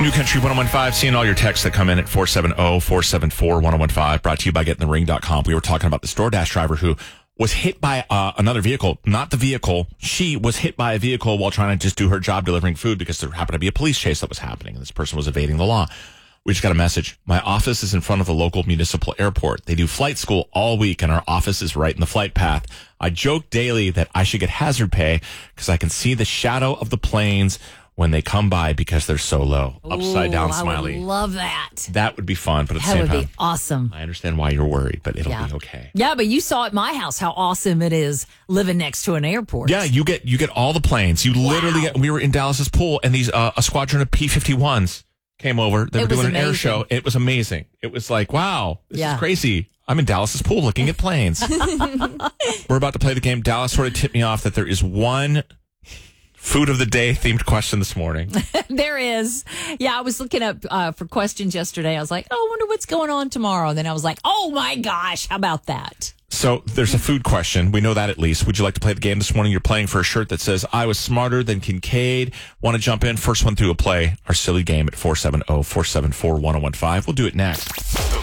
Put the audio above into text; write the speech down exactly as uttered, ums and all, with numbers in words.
New Country one oh one five, seeing all your texts that come in at four seven zero, four seven four, one oh one five, brought to you by getting the ring dot com. We were talking about this DoorDash driver who was hit by uh, another vehicle, not the vehicle. She was hit by a vehicle while trying to just do her job delivering food because there happened to be a police chase that was happening, and this person was evading the law. We just got a message. My office is in front of the local municipal airport. They do flight school all week, and our office is right in the flight path. I joke daily that I should get hazard pay because I can see the shadow of the planes when they come by because they're so low. Upside down Ooh, smiley. I would love that. That would be fun, but at the That same would time, be awesome. I understand why you're worried, but it'll Yeah. be okay. Yeah, but you saw at my house how awesome it is living next to an airport. Yeah, you get you get all the planes. You Wow. literally get, we were in Dallas's pool, and these uh, a squadron of P fifty-ones came over. They It were was doing an air amazing. show. It was amazing. It was like, wow, this Yeah. is crazy. I'm in Dallas's pool looking at planes. We're about to play the game. Dallas sort of tipped me off that there is one food of the day themed question this morning. There is. Yeah, I was looking up uh, for questions yesterday. I was like, oh, I wonder what's going on tomorrow. And then I was like, oh, my gosh, how about that? So there's a food question. We know that at least. Would you like to play the game this morning? You're playing for a shirt that says, I was smarter than Kincaid. Want to jump in? First one through a play. Our silly game at four seven zero, four seven four, one oh one five. We'll do it next. The